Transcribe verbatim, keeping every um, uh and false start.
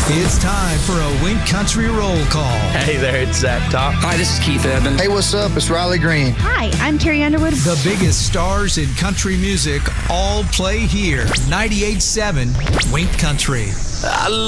It's time for a Wink Country roll call. Hey there, it's Zach Top. Hi, this is Keith Eben. Hey, what's up? It's Riley Green. Hi, I'm Carrie Underwood. The biggest stars in country music all play here. ninety-eight point seven Wink Country. I